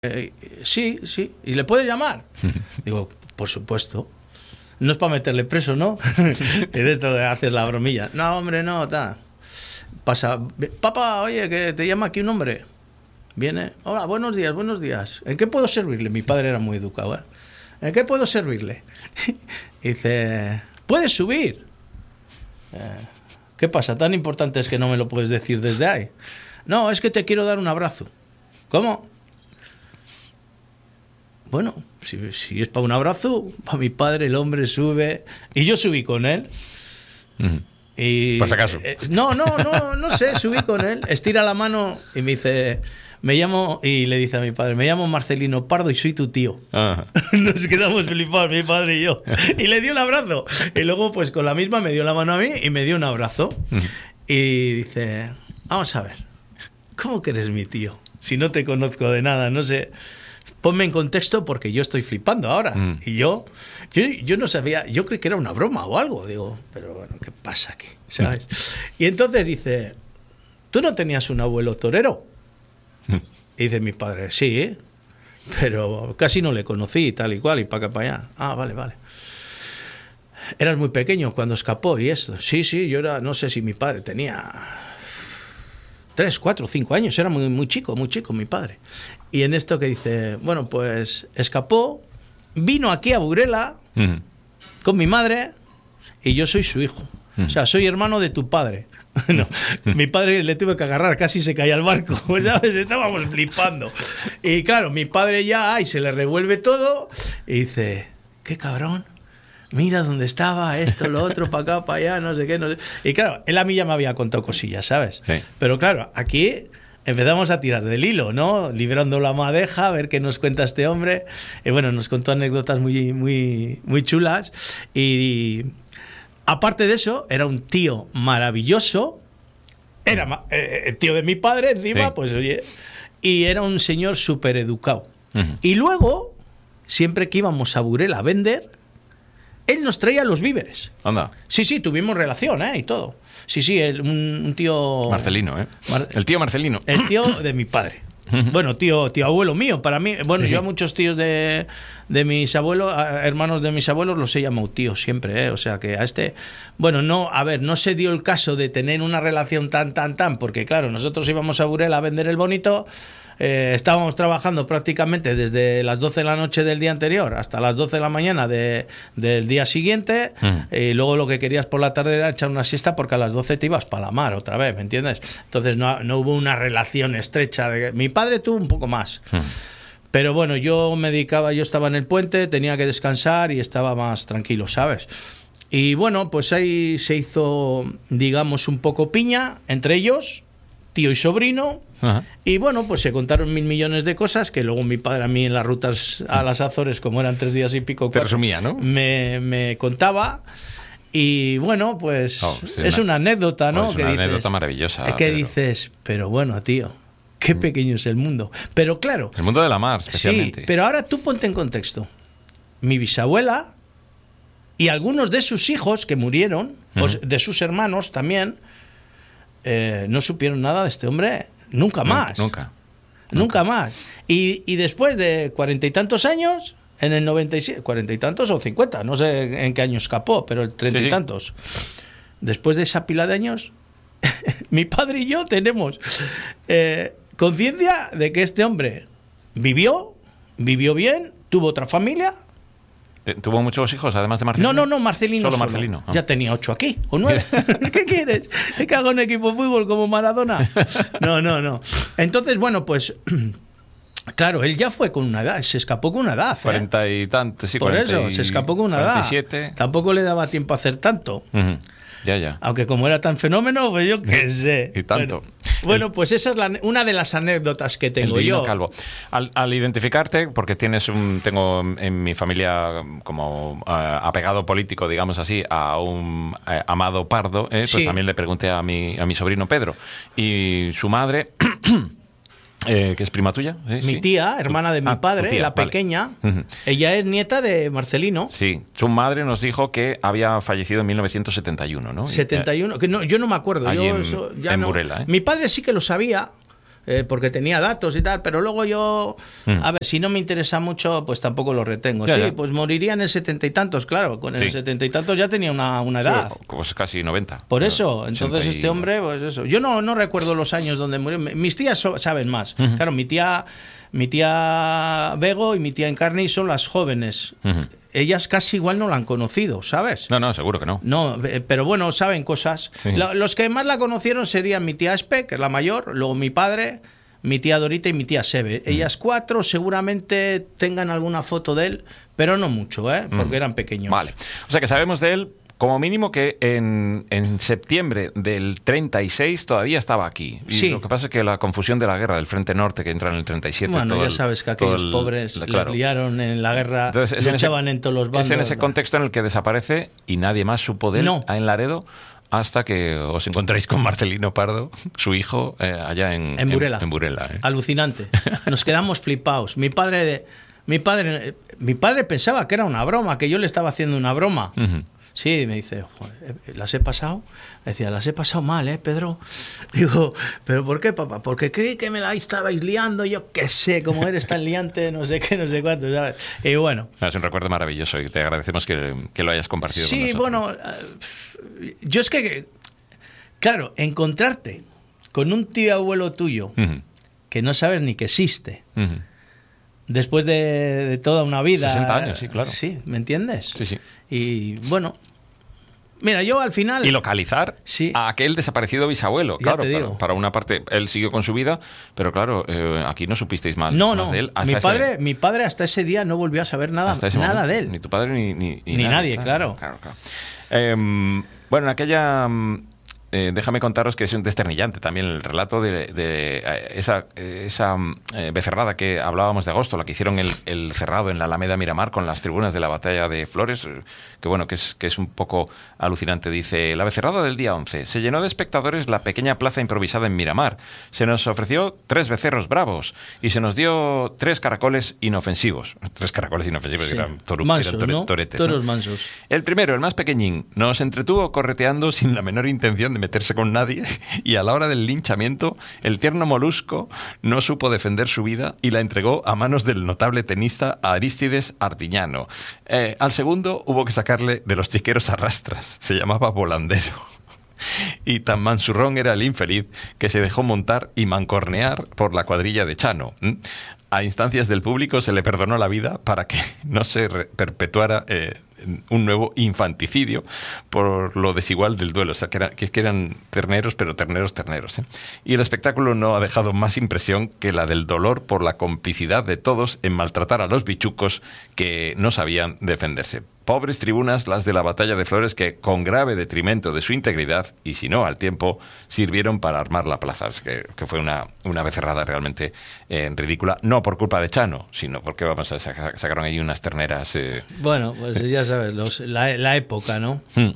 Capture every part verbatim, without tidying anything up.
Eh, sí, sí. ¿Y le puedes llamar? Digo, por supuesto. No es para meterle preso, ¿no? Y de esto de hacer la bromilla. No, hombre, no, tal. Pasa, papá, oye, que te llama aquí un hombre. Viene, hola, buenos días, buenos días. ¿En qué puedo servirle? Mi padre era muy educado, ¿eh? ¿En qué puedo servirle? Y dice, ¿puedes subir? Eh, ¿Qué pasa? ¿Tan importante es que no me lo puedes decir desde ahí? No, es que te quiero dar un abrazo. ¿Cómo? Bueno, si, si es para un abrazo, para mi padre el hombre sube. Y yo subí con él. Uh-huh. Y, por si acaso. Eh, no, no, no, no sé, subí con él. Estira la mano y me dice, me llamo, y le dice a mi padre, me llamo Marcelino Pardo y soy tu tío. Uh-huh. Nos quedamos flipados, mi padre y yo. Y le di un abrazo. Y luego, pues con la misma, me dio la mano a mí y me dio un abrazo. Uh-huh. Y dice, vamos a ver, ¿cómo que eres mi tío? Si no te conozco de nada, no sé. Ponme en contexto porque yo estoy flipando ahora. Mm. Y yo, yo yo no sabía, yo creí que era una broma o algo. Digo, pero bueno, ¿qué pasa aquí? ¿Sabes? Mm. Y entonces dice, ¿tú no tenías un abuelo torero? Mm. Y dice mi padre, sí, pero casi no le conocí y tal y cual, y para acá, para allá. Ah, vale, vale. Eras muy pequeño cuando escapó y esto. Sí, sí, yo era, no sé si mi padre tenía tres, cuatro, cinco años, era muy, muy chico, muy chico mi padre. Y en esto que dice, bueno, pues escapó, vino aquí a Burela uh-huh. con mi madre y yo soy su hijo. Uh-huh. O sea, soy hermano de tu padre. No, uh-huh. Mi padre le tuve que agarrar, casi se caía al barco, ¿sabes? Estábamos flipando. Y claro, mi padre ya, ay, se le revuelve todo y dice, qué cabrón. Mira dónde estaba, esto, lo otro, para acá, para allá, no sé qué, no sé. Y claro, él a mí ya me había contado cosillas, ¿sabes? Sí. Pero claro, aquí empezamos a tirar del hilo, ¿no? Librando la madeja, a ver qué nos cuenta este hombre. Y bueno, nos contó anécdotas muy, muy, muy chulas. Y aparte de eso, era un tío maravilloso. Era eh, el tío de mi padre, encima, sí. Pues oye. Y era un señor súper educado. Uh-huh. Y luego, siempre que íbamos a Burela a vender, él nos traía los víveres. Anda. Sí, sí, tuvimos relación, ¿eh? Y todo. Sí, sí, el, un, un tío... Marcelino, ¿eh? Mar... El tío Marcelino. El tío de mi padre. Bueno, tío, tío abuelo mío, para mí. Bueno, sí, yo a muchos tíos de, de mis abuelos, hermanos de mis abuelos, los he llamado tíos siempre, ¿eh? O sea que a este... Bueno, no, a ver, no se dio el caso de tener una relación tan, tan, tan, porque claro, nosotros íbamos a Burela a vender el bonito... Eh, estábamos trabajando prácticamente desde las doce de la noche del día anterior hasta las doce de la mañana de, del día siguiente, uh-huh. Y luego lo que querías por la tarde era echar una siesta porque a las doce te ibas para la mar otra vez, ¿me entiendes? Entonces no, no hubo una relación estrecha. De... Mi padre tuvo un poco más. Uh-huh. Pero bueno, yo me dedicaba, yo estaba en el puente, tenía que descansar y estaba más tranquilo, ¿sabes? Y bueno, pues ahí se hizo, digamos, un poco piña entre ellos, tío y sobrino. Ajá. Y bueno, pues se contaron mil millones de cosas que luego mi padre a mí en las rutas a las Azores, como eran tres días y pico, te resumía, ¿no? Me, me contaba. Y bueno, pues oh, sí, es una, una anécdota, ¿no? Oh, es que una dices, anécdota maravillosa. Que pero... dices, pero bueno, tío, qué pequeño es el mundo. Pero claro... El mundo de la mar, especialmente. Sí, pero ahora tú ponte en contexto. Mi bisabuela y algunos de sus hijos que murieron, uh-huh. Pues de sus hermanos también, eh, no supieron nada de este hombre... Nunca más. Nunca. Nunca, nunca más. Y, y después de cuarenta y tantos años, en el noventa y siete, cuarenta y tantos o cincuenta, no sé en qué año escapó, pero el treinta sí, y tantos. Sí. Después de esa pila de años, mi padre y yo tenemos eh, conciencia de que este hombre vivió, vivió bien, tuvo otra familia. ¿Tuvo muchos hijos, además de Marcelino? No, no, no, Marcelino solo. solo. Marcelino. Oh. Ya tenía ocho aquí, o nueve. ¿Qué quieres? ¿Que haga un equipo de fútbol como Maradona? No, no, no. Entonces, bueno, pues... Claro, él ya fue con una edad, se escapó con una edad. Cuarenta ¿eh? y tantos, sí, Por cuarenta eso, y... se escapó con una edad. cuarenta y siete. Tampoco le daba tiempo a hacer tanto. Uh-huh. Ya, ya. Aunque como era tan fenómeno, pues yo qué sé. Y tanto. Bueno, bueno, pues esa es la, una de las anécdotas que tengo el yo. Calvo. Al, al identificarte, porque tienes un, tengo en mi familia como uh, apegado político, digamos así, a un uh, Amado Pardo, eh, pues sí. También le pregunté a mi, a mi sobrino Pedro. Y su madre... Eh, que es prima tuya. ¿Eh? Mi sí. tía, hermana de mi ah, padre, tía, la vale. pequeña, uh-huh. Ella es nieta de Marcelino. Sí, su madre nos dijo que había fallecido en mil novecientos setenta y uno, ¿no? setenta y uno, que no, yo no me acuerdo. Allí yo en, eso ya en no. Burela, ¿eh? Mi padre sí que lo sabía, eh, porque tenía datos y tal, pero luego yo, mm. a ver, si no me interesa mucho, pues tampoco lo retengo. Ya, sí, ya. Pues moriría en el setenta y tantos, claro, con el sí. setenta y tantos ya tenía una, una edad. Sí, pues casi noventa. Por eso, entonces este hombre, pues eso. Yo no, no recuerdo los años donde murió. Mis tías so, saben más. Uh-huh. Claro, mi tía, mi tía Bego y mi tía Encarni son las jóvenes. Uh-huh. Ellas casi igual no la han conocido, ¿sabes? No, no, seguro que no. No, pero bueno, saben cosas. Sí. La, los que más la conocieron serían mi tía Espe, que es la mayor, luego mi padre, mi tía Dorita y mi tía Sebe. Mm. Ellas cuatro seguramente tengan alguna foto de él, pero no mucho, ¿eh? Porque mm. eran pequeños. Vale. O sea que sabemos de él como mínimo que en, en septiembre del treinta y seis todavía estaba aquí. Y sí. Lo que pasa es que la confusión de la guerra del Frente Norte, que entra en el treinta y siete... Bueno, todo ya sabes que aquellos el, pobres el, claro. les liaron en la guerra, entonces, luchaban en, ese, en todos los bandos. Es en ese contexto en el que desaparece y nadie más supo de él no. en Laredo hasta que os encontráis con Marcelino Pardo, su hijo, eh, allá en, en Burela. En, en Burela eh. Alucinante. Nos quedamos flipados. Mi padre, de, mi, padre, mi padre pensaba que era una broma, que yo le estaba haciendo una broma. Uh-huh. Sí, me dice, joder, ¿las he pasado? Me decía, las he pasado mal, ¿eh, Pedro? Digo, ¿pero por qué, papá? Porque creí que me la estabais liando, yo qué sé, como eres tan liante, no sé qué, no sé cuánto, ¿sabes? Y bueno. Es un recuerdo maravilloso y te agradecemos que, que lo hayas compartido sí, con nosotros. Sí, bueno, yo es que, claro, encontrarte con un tío abuelo tuyo uh-huh. que no sabes ni que existe, uh-huh. después de, de toda una vida. sesenta años, sí, claro. Sí, ¿me entiendes? Sí, sí. Y bueno, mira, yo al final... Y localizar sí. a aquel desaparecido bisabuelo, ya claro, para, para una parte, él siguió con su vida, pero claro, eh, aquí no supisteis más, no, más no. de él. Hasta mi, ese... padre, mi padre hasta ese día no volvió a saber nada, nada de él. Ni tu padre ni, ni, ni, ni nadie, nadie, claro. claro, claro. Eh, bueno, en aquella... Eh, déjame contaros que es un desternillante también el relato de, de esa, esa eh, becerrada que hablábamos de agosto, la que hicieron el, el cerrado en la Alameda Miramar con las tribunas de la batalla de Flores, que bueno, que es, que es un poco alucinante. Dice, la becerrada del día once, se llenó de espectadores la pequeña plaza improvisada en Miramar, se nos ofreció tres becerros bravos y se nos dio tres caracoles inofensivos. Tres caracoles inofensivos, sí. eran, toru, mansos, eran tore, ¿no? toretes. Toros ¿no? mansos. El primero, el más pequeñín, nos entretuvo correteando sin la menor intención de meterse con nadie y a la hora del linchamiento el tierno molusco no supo defender su vida y la entregó a manos del notable tenista Arístides Artiñano. Eh, al segundo hubo que sacarle de los chiqueros a rastras, se llamaba Volandero. Y tan mansurrón era el infeliz que se dejó montar y mancornear por la cuadrilla de Chano. ¿Mm? A instancias del público se le perdonó la vida para que no se perpetuara eh, un nuevo infanticidio por lo desigual del duelo. O sea, que, era, que es que eran terneros, pero terneros, terneros. ¿eh? Y el espectáculo no ha dejado más impresión que la del dolor por la complicidad de todos en maltratar a los bichucos que no sabían defenderse. Pobres tribunas las de la batalla de Flores que, con grave detrimento de su integridad, y si no al tiempo, sirvieron para armar la plaza. Es que, que fue una, una becerrada realmente eh, ridícula, no por culpa de Chano, sino porque vamos a sacar, sacaron ahí unas terneras... Eh, bueno, pues eh. ya sabes, los, la, la época, ¿no? Hmm.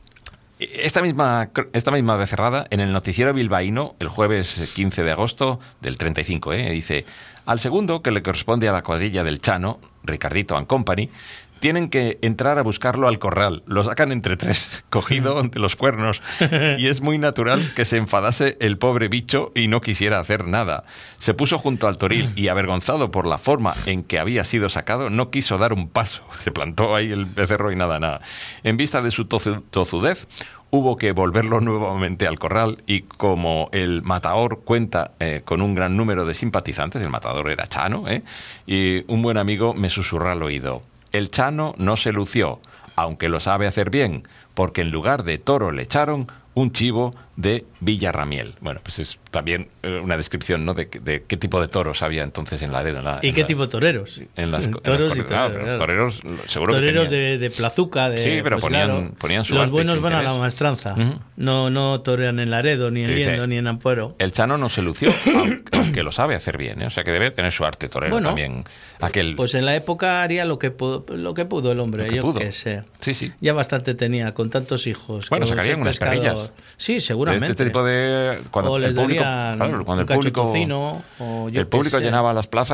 Esta misma, esta misma becerrada, en el noticiero bilbaíno, el jueves quince de agosto del treinta y cinco, ¿eh? dice, al segundo, que le corresponde a la cuadrilla del Chano, Ricardito and Company, tienen que entrar a buscarlo al corral. Lo sacan entre tres, cogido ante los cuernos. Y es muy natural que se enfadase el pobre bicho y no quisiera hacer nada. Se puso junto al toril y, avergonzado por la forma en que había sido sacado, no quiso dar un paso. Se plantó ahí el becerro y nada, nada. En vista de su tozudez, hubo que volverlo nuevamente al corral y como el matador cuenta eh, con un gran número de simpatizantes, el matador era Chano, ¿eh? y un buen amigo me susurró al oído, el Chano no se lució, aunque lo sabe hacer bien, porque en lugar de toro le echaron un chivo de Villarramiel. Bueno, pues es también una descripción, ¿no?, de, de qué tipo de toros había entonces en Laredo. En la, ¿Y en qué la, tipo de toreros? En las, toros en las, y toreros. No, pero toreros, seguro toreros que tenían. de, de plazuca. De, sí, pero pues ponían, claro, ponían su los buenos su van interés. a la maestranza. Uh-huh. No, no torean en Laredo, ni en sí, Liendo, sí. ni en Ampuero. El Chano no se lució, aunque, aunque lo sabe hacer bien, ¿eh? O sea que debe tener su arte torero bueno, también. Aquel... Pues en la época haría lo que pudo, lo que pudo el hombre, yo qué sé. Sí, sí. Ya bastante tenía con tantos hijos. Bueno, sacarían unas carrillas. Sí, seguramente. De este tipo de... Cuando o el les público, darían claro, cuando un el público, tocino, o yo el público llenaba las plazas,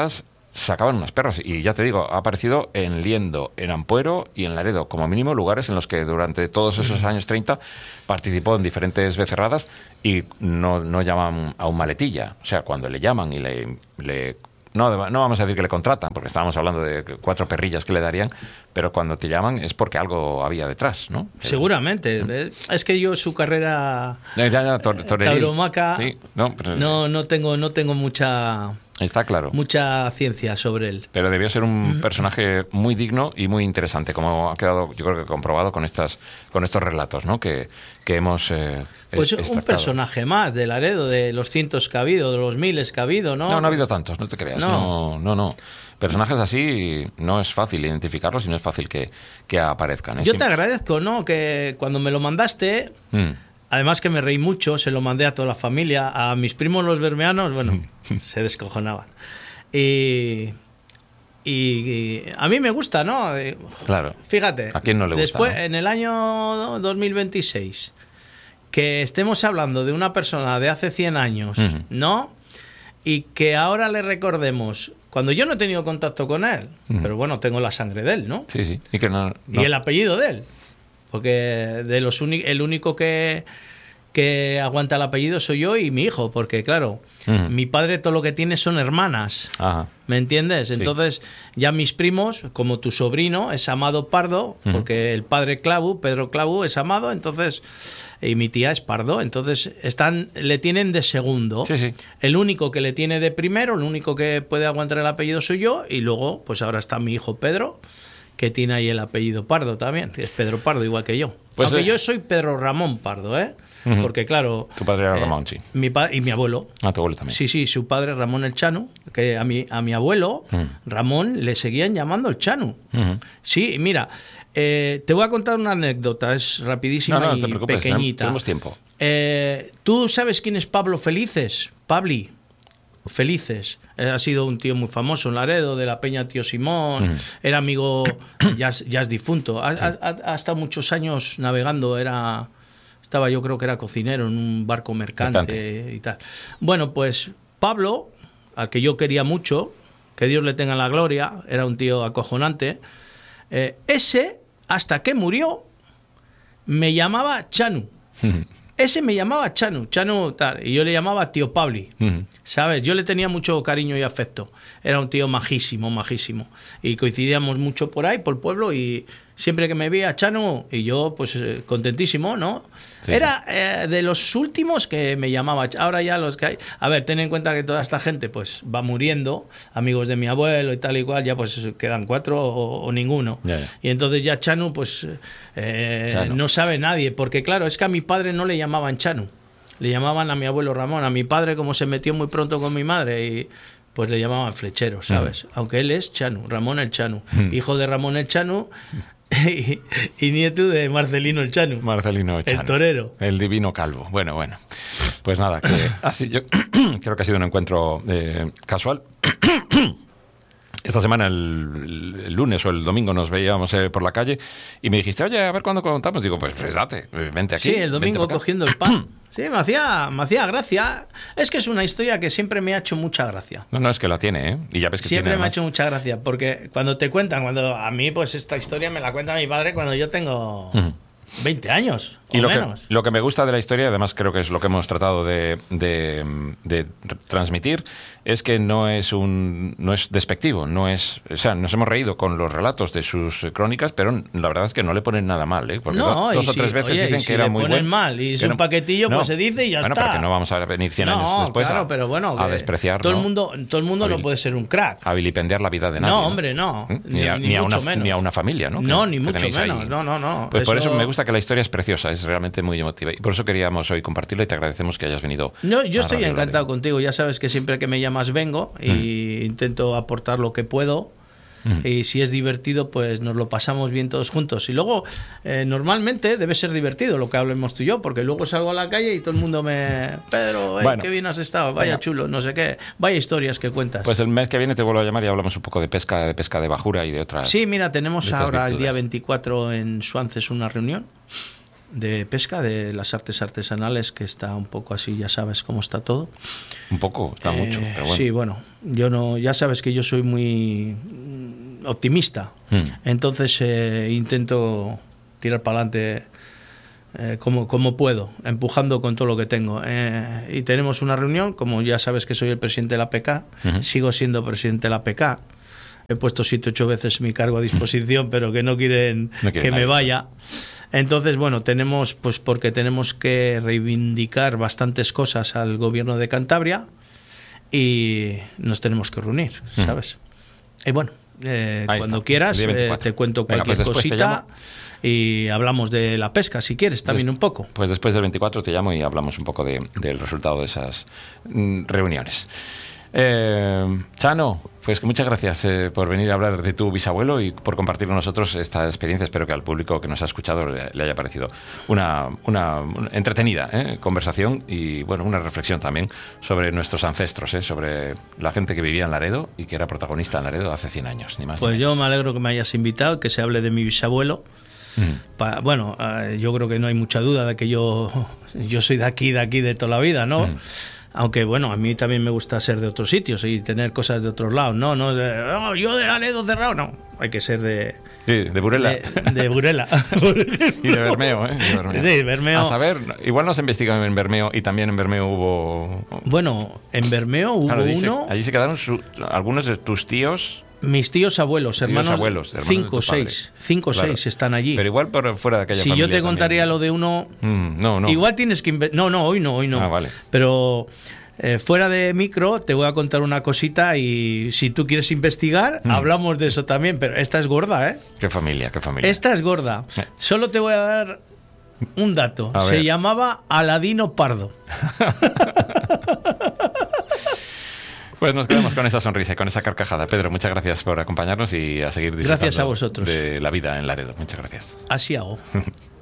sacaban unas perras. Y ya te digo, ha aparecido en Liendo, en Ampuero y en Laredo, como mínimo lugares en los que durante todos esos años treinta participó en diferentes becerradas y no, no llaman a un maletilla. O sea, cuando le llaman y le... le no, no vamos a decir que le contratan, porque estábamos hablando de cuatro perrillas que le darían, pero cuando te llaman es porque algo había detrás, ¿no? Seguramente. ¿Mm? Es que yo su carrera ya, ya, tor, tauromaca sí, no, pero, no, no tengo, no tengo mucha... Está claro. Mucha ciencia sobre él. Pero debió ser un personaje muy digno y muy interesante, como ha quedado, yo creo que comprobado con estas, con estos relatos, ¿no? Que, que hemos. Eh, pues extractado. Un personaje más de Laredo, de los cientos que ha habido, de los miles que ha habido, ¿no? No, no ha habido tantos, no te creas. No, no, no. no. Personajes así no es fácil identificarlos y no es fácil que, que aparezcan. ¿eh? Yo te agradezco, ¿no? Que cuando me lo mandaste. Mm. Además que me reí mucho, se lo mandé a toda la familia, a mis primos los bermeanos, bueno, se descojonaban. Y, y, y a mí me gusta, ¿no? Claro. Fíjate. ¿A quién no le gusta? Después, ¿no? En el año dos mil veintiséis, que estemos hablando de una persona de hace cien años, uh-huh. ¿no? Y que ahora le recordemos, cuando yo no he tenido contacto con él, uh-huh. pero bueno, tengo la sangre de él, ¿no? Sí, sí. Y, que no, no. y el apellido de él. Porque de los el único que, que aguanta el apellido soy yo y mi hijo, porque claro, uh-huh. mi padre todo lo que tiene son hermanas. Ajá. ¿Me entiendes? Sí. Entonces, ya mis primos, como tu sobrino, es Amado Pardo, uh-huh. porque el padre Clavu, Pedro Clavu, es Amado, entonces, y mi tía es Pardo, entonces están, le tienen de segundo. Sí, sí. El único que le tiene de primero, el único que puede aguantar el apellido soy yo, y luego, pues ahora está mi hijo Pedro, que tiene ahí el apellido Pardo también, que es Pedro Pardo, igual que yo. Pues Aunque eh, yo soy Pedro Ramón Pardo, ¿eh? Uh-huh. Porque claro... Tu padre era eh, Ramón, sí. Mi pa- y mi abuelo. Ah, tu abuelo también. Sí, sí, su padre Ramón el Chanu, que a mi, a mi abuelo, uh-huh. Ramón, le seguían llamando el Chanu. Uh-huh. Sí, mira, eh, te voy a contar una anécdota, es rapidísima no, no, y te preocupes, pequeñita. Tenemos tiempo. Eh, ¿Tú sabes quién es Pablo Felices? Pabli. Felices. Ha sido un tío muy famoso en Laredo, de la Peña Tío Simón, uh-huh. era amigo, ya, ya es difunto, ha, sí. ha, ha, ha estado muchos años navegando, era estaba yo creo que era cocinero en un barco mercante, mercante. y tal. Bueno, pues Pablo, al que yo quería mucho, que Dios le tenga la gloria, era un tío acojonante, eh, ese, hasta que murió, me llamaba Chanu. Uh-huh. Ese me llamaba Chanu, Chanu tal, y yo le llamaba tío Pabli, uh-huh. ¿sabes? Yo le tenía mucho cariño y afecto. Era un tío majísimo, majísimo. Y coincidíamos mucho por ahí, por el pueblo, y siempre que me veía Chanu, y yo pues eh, contentísimo, ¿no? Sí. Era eh, de los últimos que me llamaba. Ahora ya los que hay... A ver, ten en cuenta que toda esta gente pues va muriendo, amigos de mi abuelo y tal y cual, ya pues quedan cuatro o, o ninguno. Yeah, yeah. Y entonces ya Chanu pues eh, Chanu. no sabe nadie, porque claro, es que a mi padre no le llamaban Chanu, le llamaban a mi abuelo Ramón. A mi padre, como se metió muy pronto con mi madre, y pues le llamaban Flechero, ¿sabes? Mm. Aunque él es Chanu, Ramón el Chanu, mm. hijo de Ramón el Chanu. Y, y nieto de Marcelino el Chanu. Marcelino el Chanu. El torero. El divino calvo. Bueno, bueno. Pues nada, que así yo creo que ha sido un encuentro eh, casual. Esta semana, el, el lunes o el domingo, nos veíamos eh, por la calle y me dijiste, oye, a ver cuándo contamos. Digo, pues, pues date, vente aquí. Sí, el domingo cogiendo el pan. Sí, me hacía, me hacía gracia. Es que es una historia que siempre me ha hecho mucha gracia. No, no, es que la tiene, ¿eh? Y ya ves que siempre tiene, me además. ha hecho mucha gracia, porque cuando te cuentan, cuando a mí, pues esta historia me la cuenta mi padre cuando yo tengo uh-huh. veinte años. Y o lo menos. que, lo que me gusta de la historia, además creo que es lo que hemos tratado de, de, de transmitir, es que no es un no es despectivo, no es, o sea, nos hemos reído con los relatos de sus crónicas, pero la verdad es que no le ponen nada mal, ¿eh? Porque no, dos, dos o si, tres veces oye, dicen si que era muy bueno. Le ponen mal y es un no, paquetillo, no, pues se dice y ya bueno, está. Bueno, porque no vamos a venir cien no, años después claro, a, pero bueno, a despreciar, todo ¿no? el mundo, todo el mundo a no puede ser un crack. A vilipendiar la vida de nadie. No, hombre, no. ¿Eh? Ni, a, ni, ni, a mucho una, menos. ni a una familia, ¿no? No, que, ni que mucho menos. Ahí. No, no, no. Pues eso... por eso me gusta que la historia es preciosa, es realmente muy emotiva. Y por eso queríamos hoy compartirla y te agradecemos que hayas venido. No, yo estoy encantado contigo. Ya sabes que siempre que me llamas vengo y mm. intento aportar lo que puedo. Mm. Y si es divertido, pues nos lo pasamos bien todos juntos. Y luego, eh, normalmente debe ser divertido lo que hablemos tú y yo, porque luego salgo a la calle y todo el mundo me... Pedro, hey, bueno, qué bien has estado, vaya venga. chulo, no sé qué. Vaya historias que cuentas. Pues el mes que viene te vuelvo a llamar y hablamos un poco de pesca, de pesca de bajura y de otras... Sí, mira, tenemos ahora virtudes. El día veinticuatro en Suances una reunión. de pesca, de las artes artesanales, que está un poco así, ya sabes cómo está todo. Un poco, está eh, mucho, pero bueno. Sí, bueno, yo no, ya sabes que yo soy muy optimista, hmm. entonces eh, intento tirar para adelante eh, como, como puedo, empujando con todo lo que tengo. Eh, y tenemos una reunión, como ya sabes que soy el presidente de la P K, uh-huh. sigo siendo presidente de la P K. He puesto siete ocho veces mi cargo a disposición, pero que no quieren no quiere que nadie. me vaya. Entonces, bueno, tenemos, pues porque tenemos que reivindicar bastantes cosas al gobierno de Cantabria y nos tenemos que reunir, ¿sabes? Uh-huh. Y bueno, eh, cuando está. quieras eh, te cuento cualquier Venga, pues cosita y hablamos de la pesca, si quieres, también Des, un poco. Pues después del veinticuatro te llamo y hablamos un poco de, del resultado de esas mm, reuniones. Eh, Chano, pues muchas gracias eh, por venir a hablar de tu bisabuelo y por compartir con nosotros esta experiencia. Espero que al público que nos ha escuchado le, le haya parecido una, una, una entretenida eh, conversación y bueno, una reflexión también sobre nuestros ancestros, eh, sobre la gente que vivía en Laredo y que era protagonista en Laredo hace cien años, ni más. Pues ni yo me alegro que me hayas invitado, que se hable de mi bisabuelo. Mm. Pa, bueno, eh, yo creo que no hay mucha duda de que yo, yo soy de aquí, de aquí, de toda la vida, ¿no? Mm. Aunque bueno, a mí también me gusta ser de otros sitios y tener cosas de otros lados, no, no, de, no yo de Laredo cerrado, no, hay que ser de... Sí, de Burela. De, de Burela. Y de Bermeo, ¿eh? De Bermeo. Sí, Bermeo. A saber, igual no se investiga en Bermeo y también en Bermeo hubo... Bueno, en Bermeo hubo claro, allí uno... Se, allí se quedaron su, algunos de tus tíos... Mis tíos abuelos, tíos hermanos, abuelos, hermanos cinco o seis, cinco o claro. seis están allí. Pero igual por fuera de aquella si familia. Si yo te contaría también. lo de uno, mm, no, no. igual tienes que... Inve- no, no, hoy no, hoy no. Ah, vale. Pero eh, fuera de micro te voy a contar una cosita y si tú quieres investigar, mm. hablamos de eso también. Pero esta es gorda, ¿eh? Qué familia, qué familia. Esta es gorda. Eh. Solo te voy a dar un dato. A Se ver. llamaba Aladino Pardo. Pues nos quedamos con esa sonrisa y con esa carcajada. Pedro, muchas gracias por acompañarnos y a seguir disfrutando gracias a vosotros. de la vida en Laredo. Muchas gracias. Así hago.